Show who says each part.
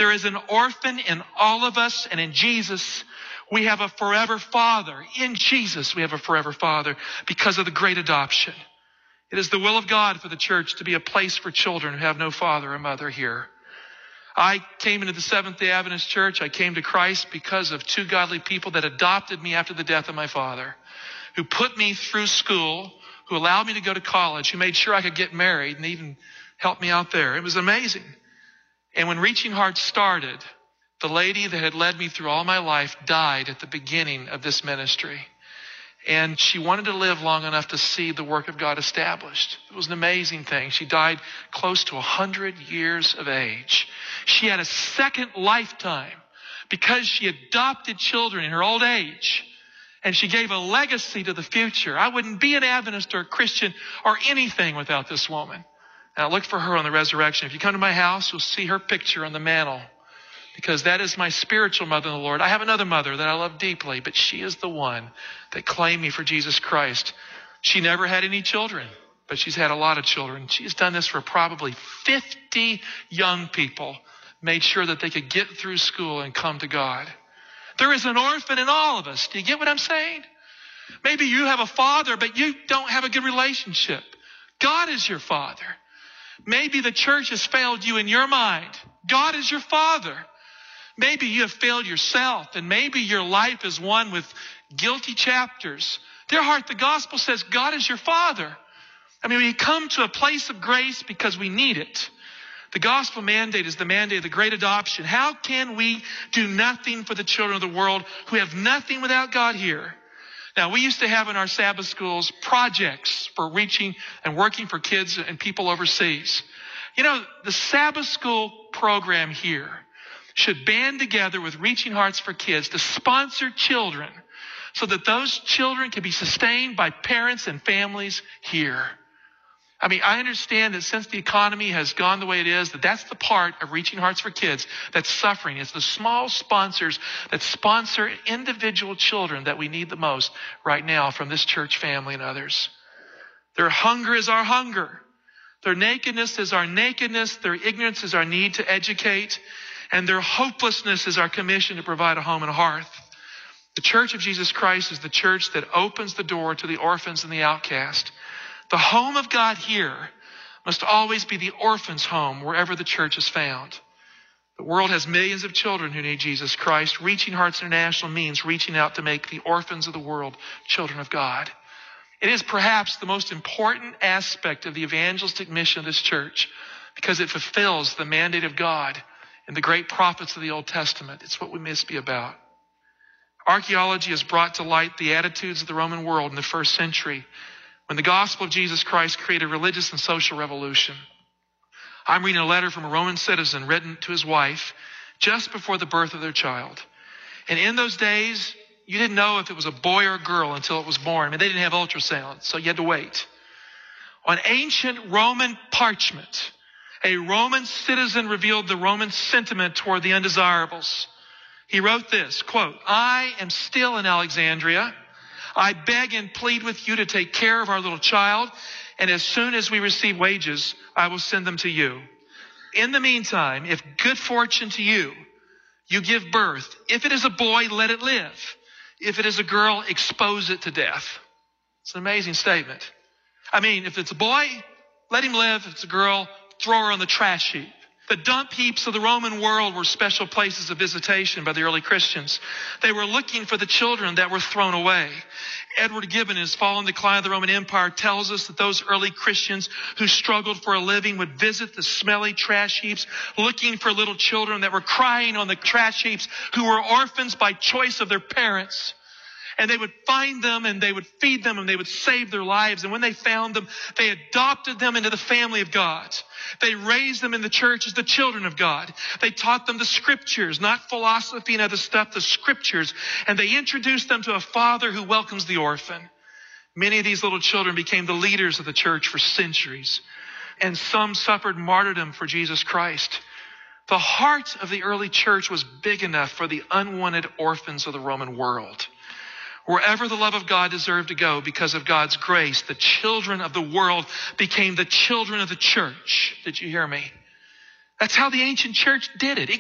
Speaker 1: There is an orphan in all of us, and in Jesus, we have a forever Father. In Jesus, we have a forever Father because of the great adoption. It is the will of God for the church to be a place for children who have no father or mother here. I came into the Seventh-day Adventist Church. I came to Christ because of two godly people that adopted me after the death of my father, who put me through school, who allowed me to go to college, who made sure I could get married and even helped me out there. It was amazing. And when Reaching Hearts started, the lady that had led me through all my life died at the beginning of this ministry. And she wanted to live long enough to see the work of God established. It was an amazing thing. She died close to 100 years of age. She had a second lifetime because she adopted children in her old age. And she gave a legacy to the future. I wouldn't be an Adventist or a Christian or anything without this woman. Now look for her on the resurrection. If you come to my house, you'll see her picture on the mantle, because that is my spiritual mother in the Lord. I have another mother that I love deeply, but she is the one that claimed me for Jesus Christ. She never had any children, but she's had a lot of children. She's done this for probably 50 young people, made sure that they could get through school and come to God. There is an orphan in all of us. Do you get what I'm saying? Maybe you have a father, but you don't have a good relationship. God is your father. Maybe the church has failed you in your mind. God is your father. Maybe you have failed yourself, and maybe your life is one with guilty chapters. Dear heart, the gospel says God is your father. I mean, we come to a place of grace because we need it. The gospel mandate is the mandate of the great adoption. How can we do nothing for the children of the world who have nothing without God here? Now, we used to have in our Sabbath schools projects for reaching and working for kids and people overseas. You know, the Sabbath school program here should band together with Reaching Hearts for Kids to sponsor children so that those children can be sustained by parents and families here. I mean, I understand that since the economy has gone the way it is, that's the part of Reaching Hearts for Kids that's suffering. It's the small sponsors that sponsor individual children that we need the most right now from this church family and others. Their hunger is our hunger. Their nakedness is our nakedness. Their ignorance is our need to educate. And their hopelessness is our commission to provide a home and a hearth. The Church of Jesus Christ is the church that opens the door to the orphans and the outcast. The home of God here must always be the orphan's home wherever the church is found. The world has millions of children who need Jesus Christ. Reaching Hearts International means reaching out to make the orphans of the world children of God. It is perhaps the most important aspect of the evangelistic mission of this church because it fulfills the mandate of God and the great prophets of the Old Testament. It's what we must be about. Archaeology has brought to light the attitudes of the Roman world in the first century when the gospel of Jesus Christ created a religious and social revolution. I'm reading a letter from a Roman citizen written to his wife just before the birth of their child. And in those days, you didn't know if it was a boy or a girl until it was born. I mean, they didn't have ultrasound, so you had to wait. On ancient Roman parchment, a Roman citizen revealed the Roman sentiment toward the undesirables. He wrote this, quote, "I am still in Alexandria. I beg and plead with you to take care of our little child, and as soon as we receive wages, I will send them to you. In the meantime, if good fortune to you, you give birth. If it is a boy, let it live. If it is a girl, expose it to death." It's an amazing statement. I mean, if it's a boy, let him live. If it's a girl, throw her on the trash heap. The dump heaps of the Roman world were special places of visitation by the early Christians. They were looking for the children that were thrown away. Edward Gibbon, in his Fall and Decline of the Roman Empire, tells us that those early Christians who struggled for a living would visit the smelly trash heaps looking for little children that were crying on the trash heaps, who were orphans by choice of their parents. And they would find them and they would feed them and they would save their lives. And when they found them, they adopted them into the family of God. They raised them in the church as the children of God. They taught them the scriptures, not philosophy and other stuff, the scriptures. And they introduced them to a father who welcomes the orphan. Many of these little children became the leaders of the church for centuries. And some suffered martyrdom for Jesus Christ. The heart of the early church was big enough for the unwanted orphans of the Roman world. Wherever the love of God deserved to go because of God's grace, the children of the world became the children of the church. Did you hear me? That's how the ancient church did it. It